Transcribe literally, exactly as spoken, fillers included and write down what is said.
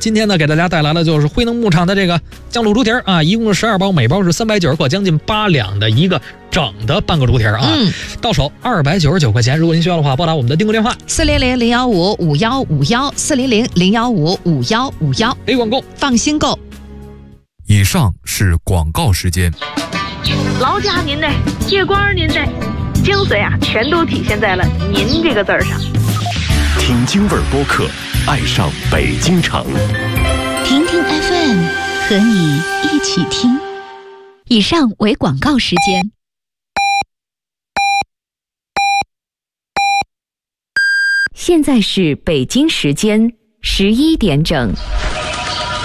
今天呢，给大家带来的就是辉能牧场的这个酱卤猪蹄儿啊，一共十二包，每包是三百九十克，将近八两的一个整的半个猪蹄儿啊，嗯、到手二百九十九块钱。如果您需要的话，拨打我们的订购电话四零零零幺五五幺五幺四零零零幺五五幺五幺， 没广告， 放心购。 以上是广告时间。 劳驾您的，借光您的，精髓啊，全都体现在了“您”这个字儿上。 听京味儿播客，爱上北京城。 听听 F M， 和你一起听。以上为广告时间。现在是北京时间十一点整。